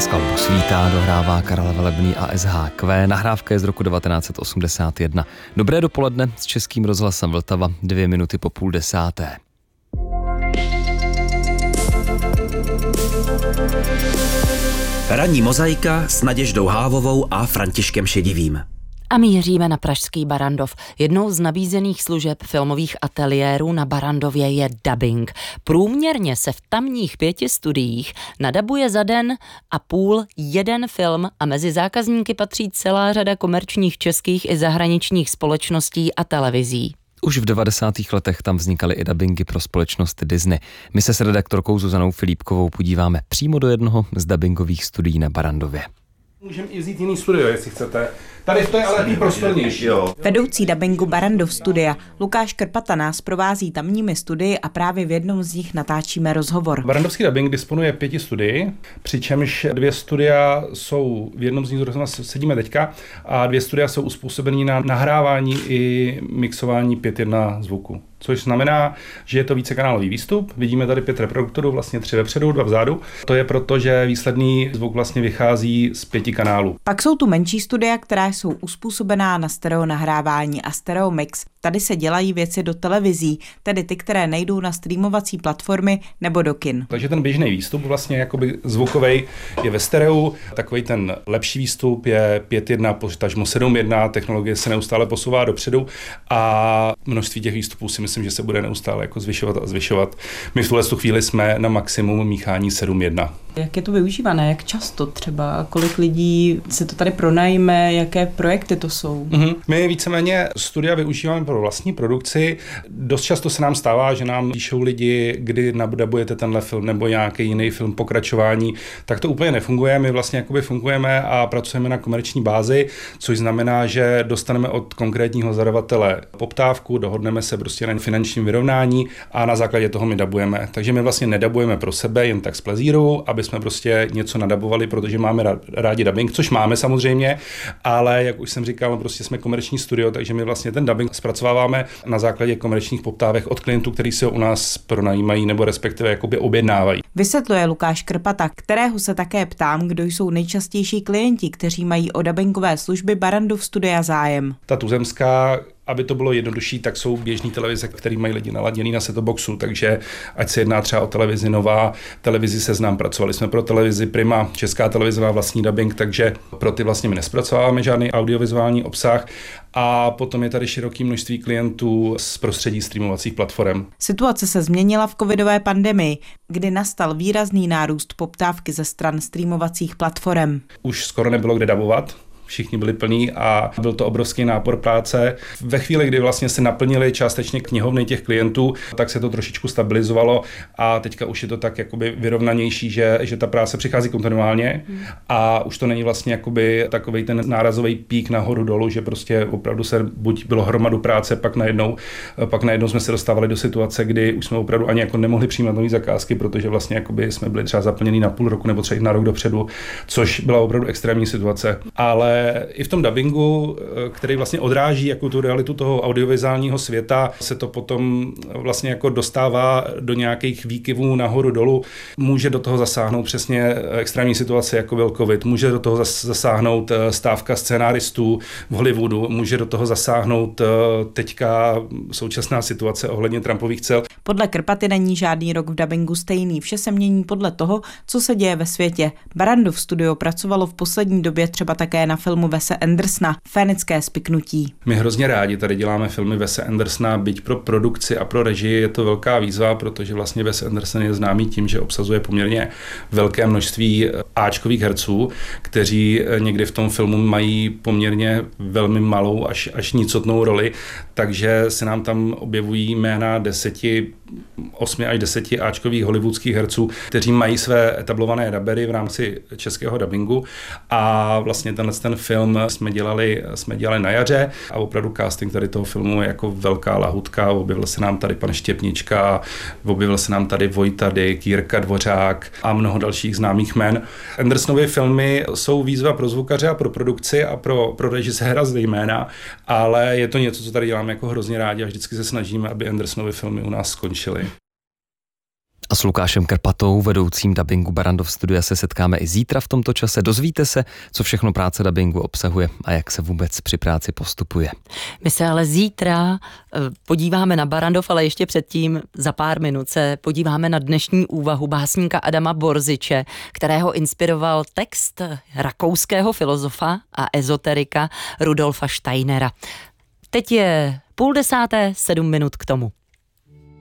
Skladbu Svítá dohrává Karel Velebný a SHQ. Nahrávka je z roku 1981. Dobré dopoledne s Českým rozhlasem Vltava, 2 minuty po 9:30. Ranní mozaika s Naděždou Hávovou a Františkem Šedivým. A míříme na pražský Barrandov. Jednou z nabízených služeb filmových ateliérů na Barrandově je dabing. Průměrně se v tamních 5 studiích nadabuje za den a půl jeden film a mezi zákazníky patří celá řada komerčních českých i zahraničních společností a televizí. Už v 90. letech tam vznikaly i dabingy pro společnost Disney. My se s redaktorkou Zuzanou Filipkovou podíváme přímo do jednoho z dabingových studií na Barrandově. Můžeme i vzít jiný studio, jestli chcete. Tady to je ale takový prostornější. Vedoucí dabingu Barrandov studia Lukáš Krpata nás provází tamními studii a právě v jednom z nich natáčíme rozhovor. Barrandovský dabing disponuje 5 studií, přičemž 2 studia jsou, v jednom z nich sedíme teďka, a 2 studia jsou uspůsobený na nahrávání i mixování 5:1 zvuku. Což znamená, že je to vícekanálový výstup. Vidíme tady 5 reproduktorů, vlastně 3 vepředu, 2 vzadu. To je proto, že výsledný zvuk vlastně vychází z 5 kanálů. Pak jsou tu menší studia, která jsou uspůsobená na stereo nahrávání a stereo mix. Tady se dělají věci do televizí, tedy ty, které nejdou na streamovací platformy nebo do kin. Takže ten běžný výstup vlastně jakoby zvukovej je ve stereu, takový ten lepší výstup je 5:1, potažmo 7:1, technologie se neustále posouvá dopředu a množství těch výstupů si myslím, že se bude neustále jako zvyšovat a zvyšovat. My v tuhle chvíli jsme na maximum míchání 7:1. Jak je to využívané, jak často třeba, kolik lidí se to tady pronajme, jaké projekty to jsou? My víceméně studia využíváme pro vlastní produkci. Dost často se nám stává, že nám píšou lidi, kdy nadabujete tenhle film nebo nějaký jiný film, pokračování. Tak to úplně nefunguje. My vlastně jakoby fungujeme a pracujeme na komerční bázi, což znamená, že dostaneme od konkrétního zadavatele poptávku, dohodneme se prostě na finančním vyrovnání a na základě toho my dabujeme. Takže my vlastně nedabujeme pro sebe jen tak z plezíru, aby jsme prostě něco nadabovali, protože máme rádi dabing, což máme samozřejmě, ale jak už jsem říkal, prostě jsme komerční studio, takže my vlastně ten dabing zpracováváme na základě komerčních poptávek od klientů, kteří se u nás pronajímají nebo respektive jakoby objednávají. Vysvětluje Lukáš Krpata, kterého se také ptám, kdo jsou nejčastější klienti, kteří mají o dabingové služby Barrandov studia zájem. Ta tuzemská, aby to bylo jednodušší, tak jsou běžný televize, který mají lidi naladěný na set-top boxu, takže ať se jedná třeba o televizi Nová, televizi Seznam, pracovali jsme pro televizi Prima, Česká televize má vlastní dabing, takže pro ty vlastně my nespracováváme žádný audiovizuální obsah a potom je tady široké množství klientů z prostředí streamovacích platform. Situace se změnila v covidové pandemii, kdy nastal výrazný nárůst poptávky ze stran streamovacích platform. Už skoro nebylo kde dabovat. Všichni byli plní a byl to obrovský nápor práce. Ve chvíli, kdy vlastně se naplnily částečně knihovny těch klientů, tak se to trošičku stabilizovalo a teďka už je to tak jakoby vyrovnanější, že ta práce přichází kontinuálně a už to není vlastně jakoby takovej ten nárazový pík nahoru dolů, že prostě opravdu se buď bylo hromadu práce, pak najednou jsme se dostávali do situace, kdy už jsme opravdu ani jako nemohli přijímat nové zakázky, protože vlastně jakoby jsme byli třeba zaplnění na půl roku nebo třeba na rok dopředu, což byla opravdu extrémní situace. Ale i v tom dabingu, který vlastně odráží jako tu realitu toho audiovizuálního světa, se to potom vlastně jako dostává do nějakých výkyvů nahoru dolů. Může do toho zasáhnout přesně extrémní situace, jako byl covid, může do toho zasáhnout stávka scénáristů v Hollywoodu, může do toho zasáhnout teďka současná situace ohledně Trumpových cel. Podle Krpaty není žádný rok v dabingu stejný, vše se mění podle toho, co se děje ve světě. Barrandov studio pracovalo v poslední době třeba také na filmu Wese Andersona Fénické spiknutí. My hrozně rádi tady děláme filmy Wese Andersona, byť pro produkci a pro režii je to velká výzva, protože vlastně Wes Anderson je známý tím, že obsazuje poměrně velké množství áčkových herců, kteří někdy v tom filmu mají poměrně velmi malou až nicotnou roli, takže se nám tam objevují jména 8 až 10 áčkových hollywoodských herců, kteří mají své etablované dabery v rámci českého dabingu a vlastně ten film jsme dělali na jaře a opravdu casting tady toho filmu je jako velká lahutka. Objevil se nám tady pan Štěpnička, objevil se nám tady Vojta Dyk, Jirka Dvořák a mnoho dalších známých jmen. Andersonovy filmy jsou výzva pro zvukaře a pro produkci a pro režiséra zejména, ale je to něco, co tady děláme jako hrozně rádi a vždycky se snažíme, aby Andersonovy filmy u nás skončily. A s Lukášem Krpatou, vedoucím dabingu Barrandov studia, se setkáme i zítra v tomto čase. Dozvíte se, co všechno práce dabingu obsahuje a jak se vůbec při práci postupuje. My se ale zítra podíváme na Barrandov, ale ještě předtím za pár minut se podíváme na dnešní úvahu básníka Adama Borzyče, kterého inspiroval text rakouského filozofa a ezoterika Rudolfa Steinera. Teď je 9:30, 7 minut k tomu.